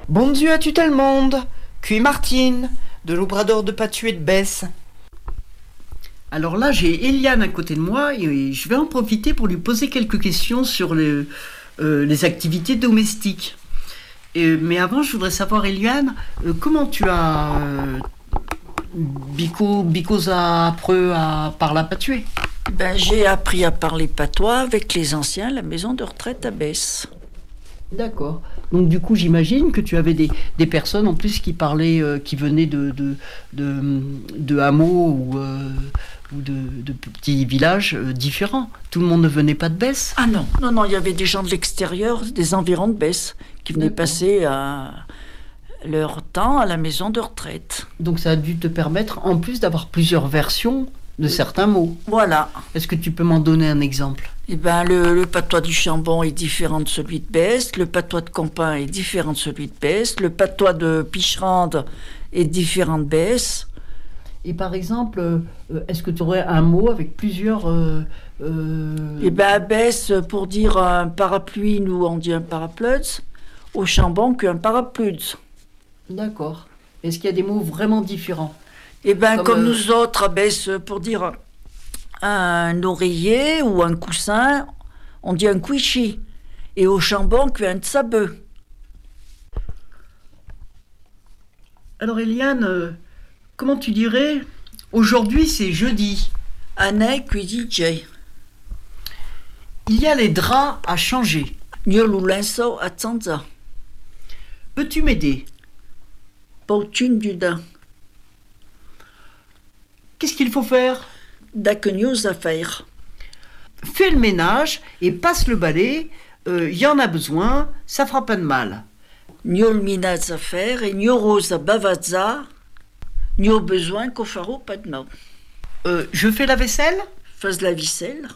Bon Dieu à tout le monde, Cuy Martine, de l'Obrador de Patuet de Besse. Alors là, j'ai Eliane à côté de moi et je vais en profiter pour lui poser quelques questions sur les activités domestiques. Mais avant, je voudrais savoir, Eliane, comment tu as bicosa apreux à parler patuet? J'ai appris à parler patois avec les anciens à la maison de retraite à Besse. D'accord. Donc du coup, j'imagine que tu avais des personnes en plus qui parlaient, qui venaient de hameaux ou de petits villages différents. Tout le monde ne venait pas de Besse? Ah non, il y avait des gens de l'extérieur, des environs de Besse, qui venaient passer leur temps à la maison de retraite. Donc ça a dû te permettre, en plus, d'avoir plusieurs versions de certains mots. Voilà. Est-ce que tu peux m'en donner un exemple? Le patois du Chambon est différent de celui de Besse, le patois de Campin est différent de celui de Besse, le patois de Picherande est différent de Besse. Et par exemple, est-ce que tu aurais un mot avec plusieurs... À Besse, pour dire un parapluie, nous on dit un parapluie, au Chambon qu'un parapluie. D'accord. Est-ce qu'il y a des mots vraiment différents? Comme nous autres, à Besse, pour dire un oreiller ou un coussin, on dit un couichi. Et au Chambon, qu'un tsabeu. Alors Eliane, comment tu dirais, aujourd'hui c'est jeudi. Anne cuidi. Il y a les draps à changer. Niolu lenso à Tsanza. Peux-tu m'aider? Pautune du dain. Qu'est-ce qu'il faut faire? D'acunios à faire. Fais le ménage et passe le balai. Y en a besoin, ça fera pas de mal. Niol minaz à faire et nioros à bavazza. Nio besoin qu'au faro pas de mal. Je fais la vaisselle? Fais la vaisselle.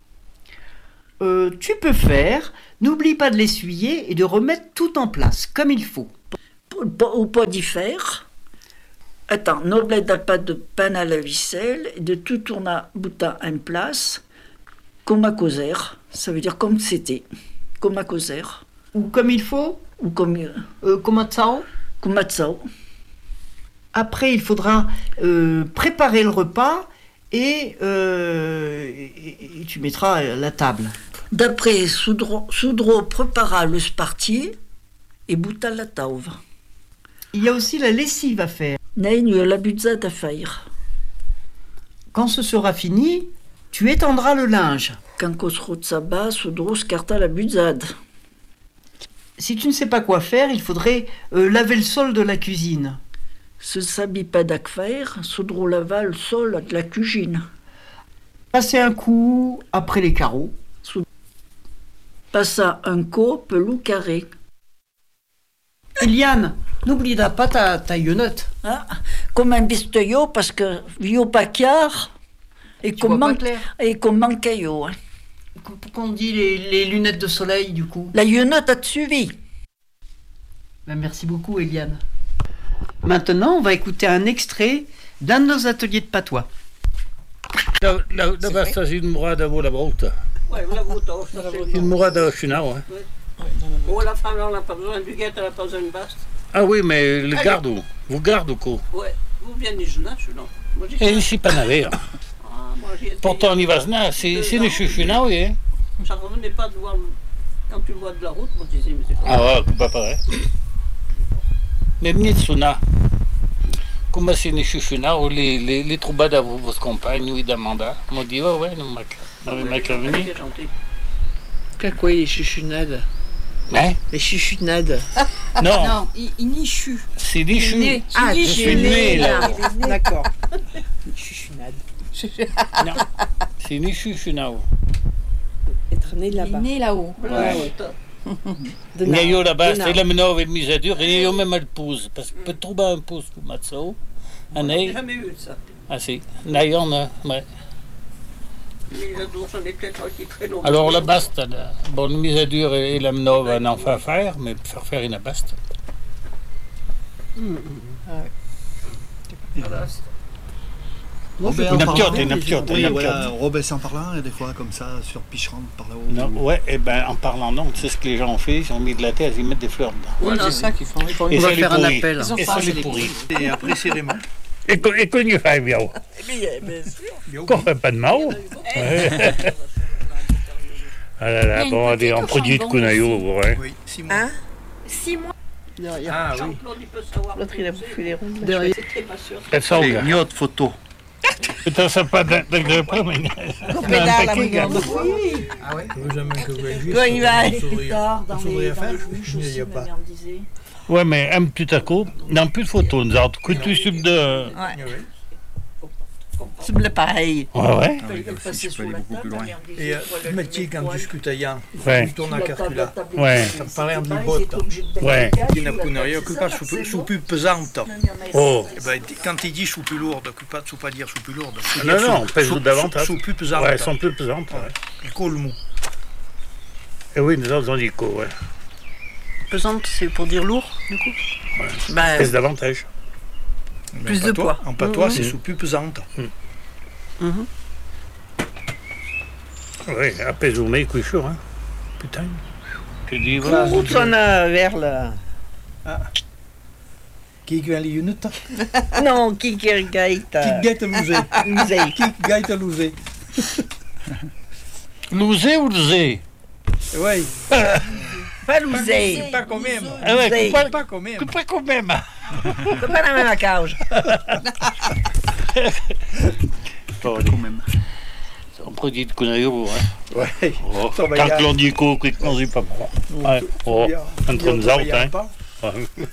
Tu peux faire. N'oublie pas de l'essuyer et de remettre tout en place, comme il faut. Ou pas d'y faire. Attends, n'oublie pas de pain à la vaisselle et de tout tourner bouta en place, comme à causer. Ça veut dire comme c'était. Comme à causer. Ou comme il faut? Ou comme à tsao? Comme à tsao. Après, il faudra préparer le repas et tu mettras la table. D'après, Soudro prépara le spartier et bouta la tauve. Il y a aussi la lessive à faire. N'ayez la buzzade à faire. Quand ce sera fini, tu étendras le linge. Quand Kosro Tsaba, Soudro scarta la buzzade. Si tu ne sais pas quoi faire, il faudrait laver le sol de la cuisine. Ce s'habille pas d'affaire, Soudro lava le sol de la cuisine. Passer un coup après les carreaux. Passa un coup pelou carré. Eliane, n'oublie pas ta yonote. Ah, comme un bistoyo, parce que vieux paquiard et qu'on manque yo. Hein. Pourquoi on dit les lunettes de soleil, du coup? La yonote a suivi. Merci beaucoup, Eliane. Maintenant, on va écouter un extrait d'un de nos ateliers de patois. La basta si morada vola volta. Ouais, la volta. Une morada chinao. Oh, la femme, on n'a pas besoin du guette, elle n'a pas besoin de baste. Ah oui, mais le garde, vous garde quoi? Ouais, vous venez de Junache, non? Et ici, pas navet. Pourtant, on y va, c'est une chuchina, oui. Ça ne revenait pas de voir, quand tu le vois de la route, moi je disais, mais c'est pas. Ah ouais, pas pareil. Mais Mitsuna, comme c'est une chuchina, ou les troubades à vos compagnes, oui, d'Amanda, m'ont dit, ouais, nous m'a venu. Qu'est-ce que les chuchunades? Hein? Les chuchunades. Non, il nichu. c'est des chus. Ah, je suis né là. D'accord. Les chuchunades. Non, c'est une chuchina. Être né Il est là-bas. né là-haut. Il y a là-bas, c'est la menor avec mise à dur, et il y a même le pouce, parce que peut trouver un pouce pour Matsao. On n'a jamais eu ça. Ah si, là, il y en a, ouais. Les ados, j'en ai peut-être qui très longtemps. Alors la baste, bon, la mise à dur et la menor, on en fait faire, mais pour faire une baste. Robert Une en piote, parlant. une piote, Oui, une voilà, piote. Robert en parlant, et des fois comme ça, sur Picherande, par là-haut. Non, ouais, et ben en parlant non, tu sais ce que les gens ont fait, ils ont mis de la terre, ils mettent des fleurs dedans. Oui, c'est ça qu'ils font. Ils font Et On ça va les faire un pourrit. appel. Ils ont Et ça changé les les pourrit. Et après, c'est Raymond. Et connu Fabio. Qu'on fait pas de mal. Ah là là, bon, allez, en produit de Cunayo, ouais. Oui, 6 mois. Hein 6 mois. Derrière. Ah oui. Jean-Claude, il peut savoir. L'autre, il a bouffé les rondes. Derrière. C'était pas sûr. Elle sort, C'est une autre photo. putain, ça pas d'un grépin, mais... On pédale à mon Ah ouais. Quand il va. Plus tard, dans les faire. bouches Il n'y aussi, a ma pas. mère me disait. Ouais, mais un petit à coup, dans plus de photos, nous autres, que tu sub de... C'est bleu pareil. Ouais, ouais. Ah oui, Elle aussi, passait je peux sur aller la beaucoup plus table, loin. ma mère me disait, Et voilà, le métier, quand poil. tu discutes à Ouais. tu tournes Sur à la Carcula. table, la Ouais. table, Ça me paraît un c'est peu pas, botte. ils étaient obligés de Ouais. mettre Il le n'a casque, pas c'est occupe pas ça, c'est sous bon. plus pesante. Ma mère m'a Oh. Eh ben, quand il dit sous plus lourde, occupe pas dire sous plus lourde. Faut Non, dire non, pèse davantage. Sous plus pesante. Ouais, elles sont plus pesantes. Ouais. Il colle mou. Et oui, nous autres, on dit quoi, ouais. Pesante, c'est pour dire lourd, du coup. Ben, Pèse davantage. Mais Plus en de patois- poids. En patois, Mhm. c'est sous plus pesante. Oui, à Pézoumé, couchou, hein. Putain. Tu dis, voilà. route on a vers là. Qui vient les unit? Non, qui gaite. Qui gaite lousé? Musée. Qui gaite lousé? Lousé ou lousé? Oui. Pas lousé. Pas quand même. Ah ouais, Lousé. Pas quand même. pas quand même. C'est pas la même cage. Quand même. On produit de Cunayo, hein. Ouais. Oh. Ça va y Tant aller. que l'on dit quoi, quick, on dit pas bon. Ouais. Oh. Entre nous autres, hein. Ouais.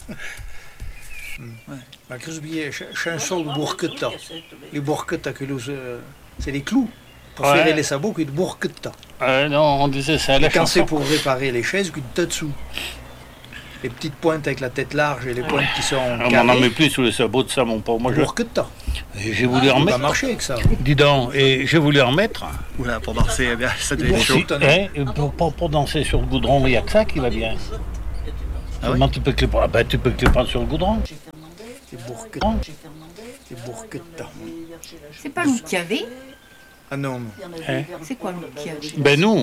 Ma crisbier, chanson de bourqueta. Les bourqueta que nous, c'est les clous. Pour Ouais. serrer les sabots, que de bourqueta. Non, on disait ça à la Et quand c'est chanson. pour réparer les chaises, que de tête-dessous. Les petites pointes avec la tête large et les pointes qui sont On m'en en carrées. met plus sous les sabots de ça, mon pauvre. Moi, Bourqueta. j'ai voulu en Ça va mettre. marcher avec ça. Dis donc, et j'ai voulu en mettre. Oula, pour danser, eh bien, ça devait être chaud. Aussi, hein, et pour danser sur le goudron, il n'y a que ça qui va bien. Comment tu peux que les prendre? Tu peux que les prendre sur le goudron. C'est bourqueta. C'est bourqueta. C'est pas l'outil qu'il y avait. Ah non, non. C'est quoi l'outil qu'il y avait? Ben nous,